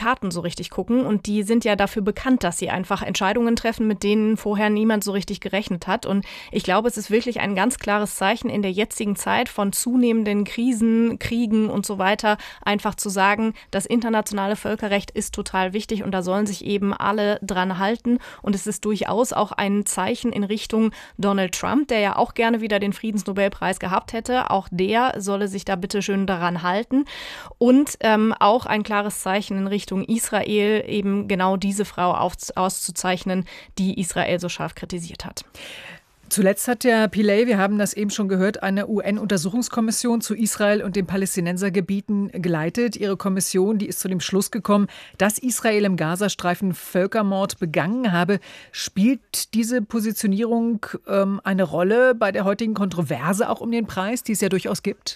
Karten so richtig gucken. Und die sind ja dafür bekannt, dass sie einfach Entscheidungen treffen, mit denen vorher niemand so richtig gerechnet hat. Und ich glaube, es ist wirklich ein ganz klares Zeichen in der jetzigen Zeit von zunehmenden Krisen, Kriegen und so weiter, einfach zu sagen, das internationale Völkerrecht ist total wichtig und da sollen sich eben alle dran halten. Und es ist durchaus auch ein Zeichen in Richtung Donald Trump, der ja auch gerne wieder den Friedensnobelpreis gehabt hätte. Auch der solle sich da bitte schön daran halten. Und auch ein klares Zeichen in Richtung Israel, eben genau diese Frau auszuzeichnen, die Israel so scharf kritisiert hat. Zuletzt hat der Pillay, wir haben das eben schon gehört, eine UN-Untersuchungskommission zu Israel und den Palästinensergebieten geleitet. Ihre Kommission, die ist zu dem Schluss gekommen, dass Israel im Gazastreifen Völkermord begangen habe. Spielt diese Positionierung eine Rolle bei der heutigen Kontroverse auch um den Preis, die es ja durchaus gibt?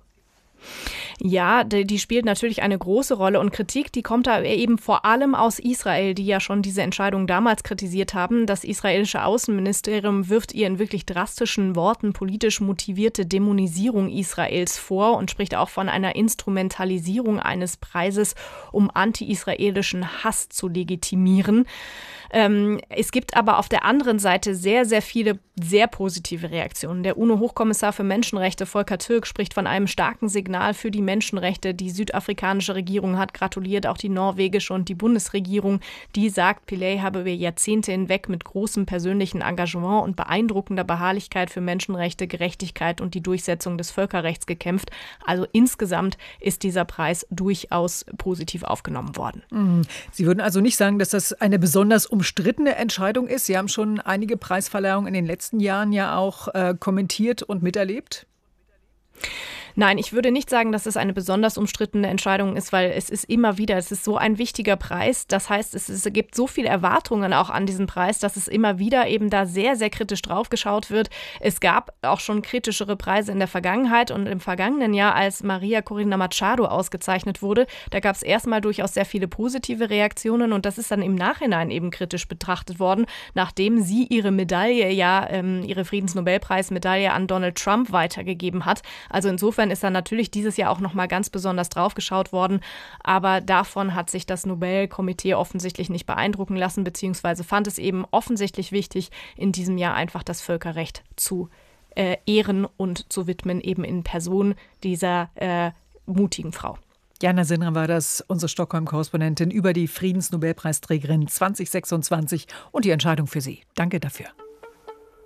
Ja, die spielt natürlich eine große Rolle und Kritik, die kommt da eben vor allem aus Israel, die ja schon diese Entscheidung damals kritisiert haben. Das israelische Außenministerium wirft ihr in wirklich drastischen Worten politisch motivierte Dämonisierung Israels vor und spricht auch von einer Instrumentalisierung eines Preises, um anti-israelischen Hass zu legitimieren. Es gibt aber auf der anderen Seite sehr, sehr viele sehr positive Reaktionen. Der UNO-Hochkommissar für Menschenrechte, Volker Türk, spricht von einem starken Signal für die Menschenrechte. Die südafrikanische Regierung hat gratuliert, auch die norwegische und die Bundesregierung. Die sagt, Pillay habe über Jahrzehnte hinweg mit großem persönlichen Engagement und beeindruckender Beharrlichkeit für Menschenrechte, Gerechtigkeit und die Durchsetzung des Völkerrechts gekämpft. Also insgesamt ist dieser Preis durchaus positiv aufgenommen worden. Sie würden also nicht sagen, dass das eine besonders umstrittene Entscheidung ist? Sie haben schon einige Preisverleihungen in den letzten Jahren ja auch kommentiert und miterlebt. Nein, ich würde nicht sagen, dass es eine besonders umstrittene Entscheidung ist, weil es ist so ein wichtiger Preis. Das heißt, es gibt so viele Erwartungen auch an diesen Preis, dass es immer wieder eben da sehr, sehr kritisch drauf geschaut wird. Es gab auch schon kritischere Preise in der Vergangenheit und im vergangenen Jahr, als Maria Corina Machado ausgezeichnet wurde, da gab es erstmal durchaus sehr viele positive Reaktionen und das ist dann im Nachhinein eben kritisch betrachtet worden, nachdem sie ihre Medaille, ihre Friedensnobelpreismedaille an Donald Trump weitergegeben hat. Also insofern ist dann natürlich dieses Jahr auch nochmal ganz besonders drauf geschaut worden. Aber davon hat sich das Nobelkomitee offensichtlich nicht beeindrucken lassen, beziehungsweise fand es eben offensichtlich wichtig, in diesem Jahr einfach das Völkerrecht zu ehren und zu widmen, eben in Person dieser mutigen Frau. Jana Sinra war das, unsere Stockholm-Korrespondentin über die Friedensnobelpreisträgerin 2026 und die Entscheidung für sie. Danke dafür.